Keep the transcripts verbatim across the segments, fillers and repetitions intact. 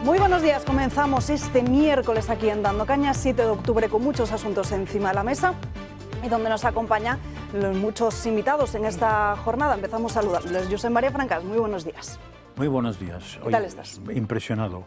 Muy buenos días, comenzamos este miércoles aquí en Dando Caña, siete de octubre, con muchos asuntos encima de la mesa y donde nos acompañan muchos invitados en esta jornada. Empezamos saludándoles. Josep María Francas, muy buenos días. Muy buenos días. ¿Qué tal estás? Impresionado.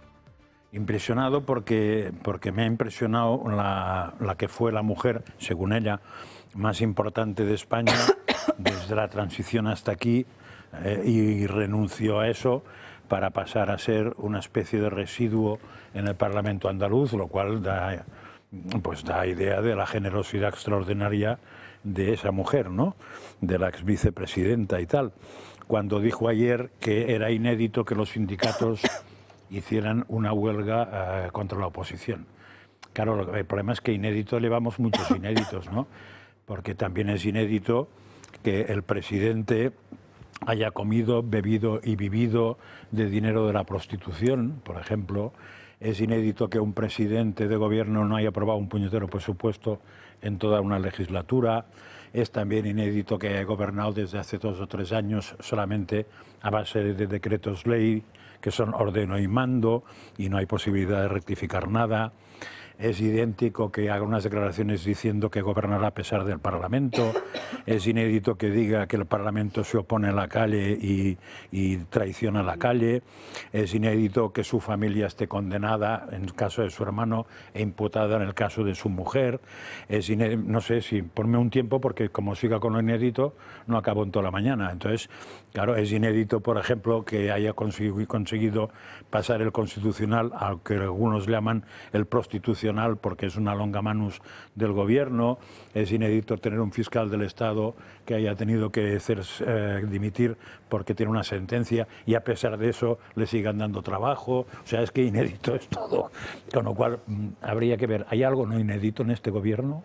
Impresionado porque, porque me ha impresionado la, la que fue la mujer, según ella, más importante de España desde la transición hasta aquí, eh, y renunció a eso para pasar a ser una especie de residuo en el Parlamento andaluz, lo cual da, pues da idea de la generosidad extraordinaria de esa mujer, ¿no? De la ex vicepresidenta y tal, cuando dijo ayer que era inédito que los sindicatos hicieran una huelga uh, contra la oposición. Claro, el problema es que inédito llevamos muchos inéditos, ¿no? Porque también es inédito que el presidente haya comido, bebido y vivido de dinero de la prostitución, por ejemplo. Es inédito que un presidente de gobierno no haya aprobado un puñetero presupuesto en toda una legislatura. Es también inédito que haya gobernado desde hace dos o tres años solamente a base de decretos ley, que son ordeno y mando, y no hay posibilidad de rectificar nada. Es idéntico que haga unas declaraciones diciendo que gobernará a pesar del Parlamento. Es inédito que diga que el Parlamento se opone a la calle y, y traiciona a la calle. Es inédito que su familia esté condenada en el caso de su hermano e imputada en el caso de su mujer. Es inédito, no sé si ponme un tiempo, porque como siga con lo inédito no acabo en toda la mañana. Entonces, claro, es inédito, por ejemplo, que haya conseguido pasar el Constitucional, al que algunos llaman el prostitucional, porque es una longa manus del gobierno. Es inédito tener un fiscal del Estado que haya tenido que hacer, eh, dimitir porque tiene una sentencia y a pesar de eso le sigan dando trabajo. O sea, es que inédito es todo. Con lo cual, mmm, habría que ver, ¿hay algo no inédito en este gobierno?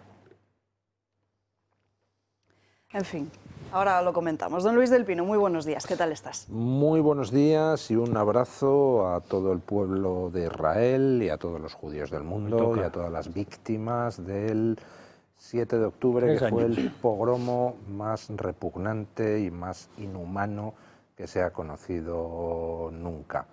En fin, ahora lo comentamos. Don Luis del Pino, muy buenos días, ¿qué tal estás? Muy buenos días y un abrazo a todo el pueblo de Israel y a todos los judíos del mundo y a todas las víctimas del siete de octubre, que fue el pogromo más repugnante y más inhumano que se ha conocido nunca.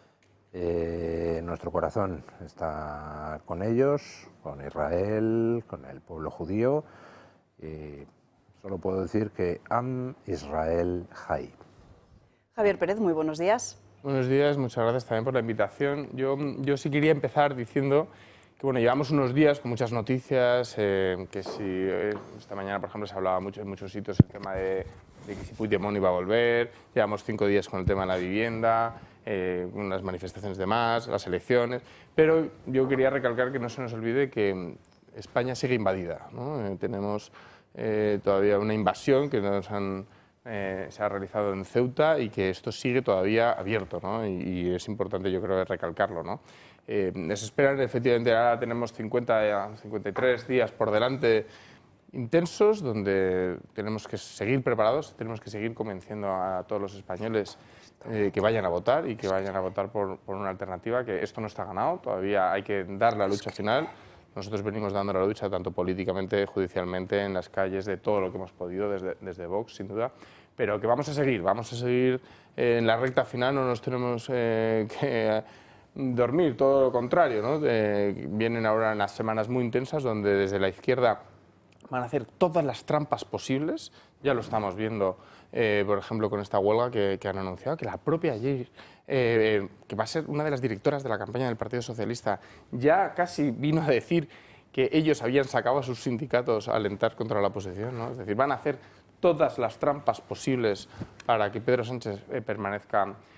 Eh, nuestro corazón está con ellos, con Israel, con el pueblo judío. Eh, Solo puedo decir que Am Israel Hay. Javier Pérez, muy buenos días. Buenos días, muchas gracias también por la invitación. Yo, yo sí quería empezar diciendo que bueno, llevamos unos días con muchas noticias, eh, que si eh, esta mañana, por ejemplo, se hablaba mucho en muchos sitios el tema de, de que si Puigdemont iba a volver, llevamos cinco días con el tema de la vivienda, eh, unas manifestaciones de más, las elecciones, pero yo quería recalcar que no se nos olvide que España sigue invadida, ¿no? Eh, tenemos Eh, todavía una invasión que nos han, eh, se ha realizado en Ceuta y que esto sigue todavía abierto, ¿no? y, y es importante, yo creo, recalcarlo, ¿no? Eh, se esperan, efectivamente, ahora tenemos cincuenta, cincuenta y tres días por delante intensos, donde tenemos que seguir preparados, tenemos que seguir convenciendo a todos los españoles eh, que vayan a votar y que vayan a votar por, por una alternativa, que esto no está ganado, todavía hay que dar la lucha final. Nosotros venimos dando la lucha tanto políticamente, judicialmente, en las calles, de todo lo que hemos podido desde, desde Vox, sin duda, pero que vamos a seguir, vamos a seguir eh, en la recta final, no nos tenemos eh, que dormir, todo lo contrario, ¿no? Eh, vienen ahora unas semanas muy intensas donde desde la izquierda van a hacer todas las trampas posibles, ya lo estamos viendo, eh, por ejemplo, con esta huelga que, que han anunciado, que la propia ayer, eh, que va a ser una de las directoras de la campaña del Partido Socialista, ya casi vino a decir que ellos habían sacado a sus sindicatos a alentar contra la oposición, ¿no? Es decir, van a hacer todas las trampas posibles para que Pedro Sánchez eh, permanezca